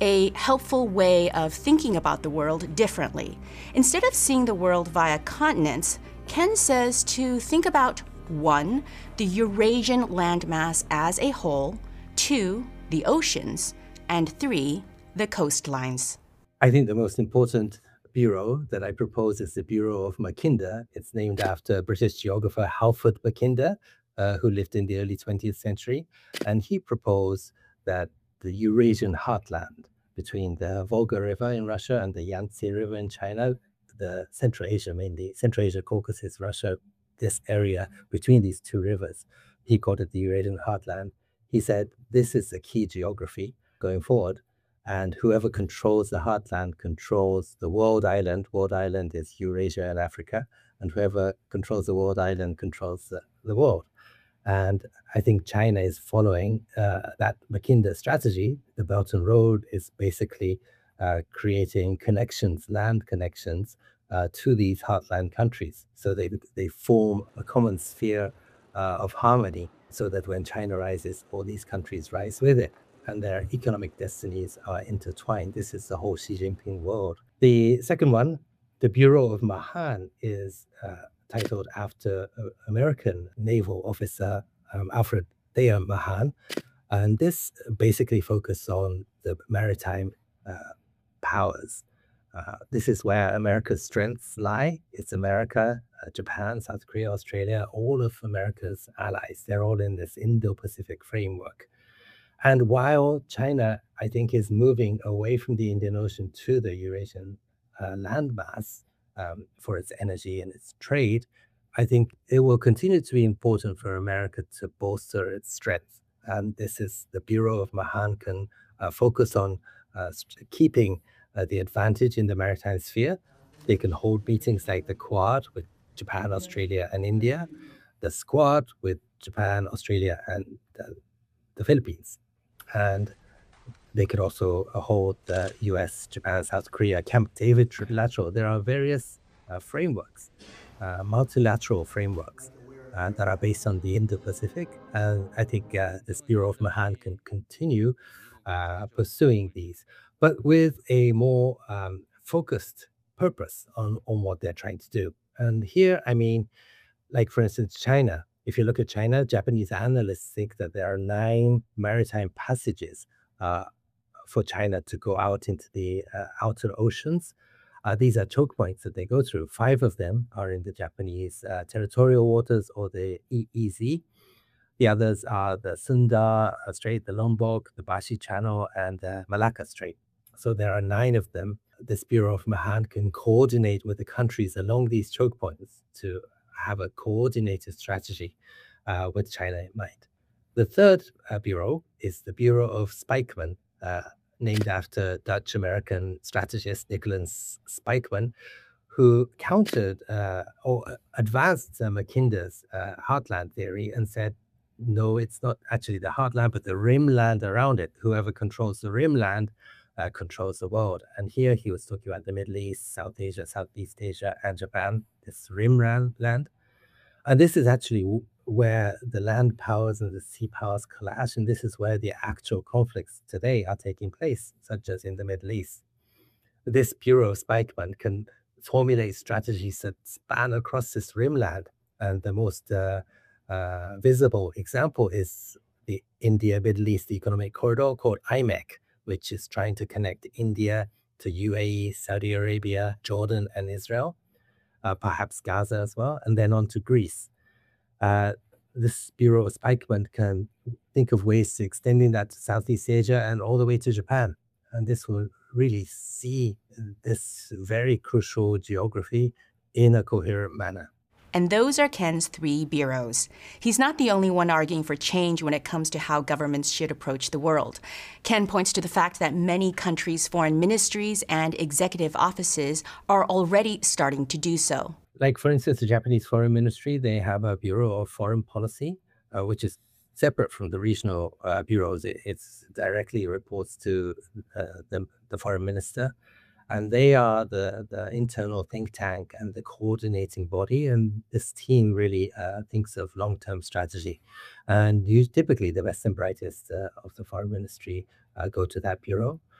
a helpful way of thinking about the world differently. Instead of seeing the world via continents, Ken says to think about 1, the Eurasian landmass as a whole, 2, the oceans, and 3, the coastlines. I think the most important bureau that I propose is the Bureau of Mackinder. It's named after British geographer Halford Mackinder, who lived in the early 20th century. And he proposed that the Eurasian heartland between the Volga River in Russia and the Yangtze River in China, the Central Asia, mainly Central Asia, Caucasus, Russia, this area between these two rivers, he called it the Eurasian heartland. He said, this is the key geography going forward. And whoever controls the heartland controls the world island. World island is Eurasia and Africa. And whoever controls the world island controls the world. And I think China is following that Mackinder strategy. The Belt and Road is basically creating connections, land connections to these heartland countries. So they form a common sphere of harmony so that when China rises, all these countries rise with it. And their economic destinies are intertwined. This is the whole Xi Jinping world. The second one, the Bureau of Mahan, is titled after American naval officer Alfred Thayer Mahan. And this basically focuses on the maritime powers. This is where America's strengths lie. It's America, Japan, South Korea, Australia, all of America's allies. They're all in this Indo-Pacific framework. And while China, I think, is moving away from the Indian Ocean to the Eurasian landmass for its energy and its trade, I think it will continue to be important for America to bolster its strength. And this is the Bureau of Mahan can focus on keeping the advantage in the maritime sphere. They can hold meetings like the Quad with Japan, Australia, and India, the Squad with Japan, Australia, and the Philippines. And they could also hold the US, Japan, South Korea, Camp David trilateral. There are various frameworks, multilateral frameworks that are based on the Indo-Pacific. And I think this Bureau of Mahan can continue pursuing these, but with a more focused purpose on what they're trying to do. And here, I mean, like for instance, China. If you look at China, Japanese analysts think that there are 9 maritime passages for China to go out into the outer oceans. These are choke points that they go through. 5 of them are in the Japanese territorial waters or the EEZ. The others are the Sunda Strait, the Lombok, the Bashi Channel, and the Malacca Strait. So there are 9 of them. This Bureau of Mahan can coordinate with the countries along these choke points to have a coordinated strategy with China in mind. The third bureau is the Bureau of Spykman, named after Dutch-American strategist Nicholas Spykman, who countered or advanced Mackinder's heartland theory and said, no, it's not actually the heartland, but the rimland around it. Whoever controls the rimland controls the world. And here he was talking about the Middle East, South Asia, Southeast Asia, and Japan, this rimland land. And this is actually where the land powers and the sea powers clash, and this is where the actual conflicts today are taking place, such as in the Middle East. This Bureau of Spykman can formulate strategies that span across this rimland, and the most visible example is the India-Middle East Economic Corridor called IMEC, which is trying to connect India to UAE, Saudi Arabia, Jordan, and Israel, perhaps Gaza as well, and then on to Greece. This Bureau of Spykman can think of ways to extending that to Southeast Asia and all the way to Japan. And this will really see this very crucial geography in a coherent manner. And those are Ken's 3 bureaus. He's not the only one arguing for change when it comes to how governments should approach the world. Ken points to the fact that many countries' foreign ministries and executive offices are already starting to do so. Like, for instance, the Japanese Foreign Ministry, they have a Bureau of Foreign Policy, which is separate from the regional bureaus. It directly reports to the foreign minister. And they are the internal think tank and the coordinating body. And this team really thinks of long-term strategy. And typically the best and brightest of the foreign ministry go to that bureau.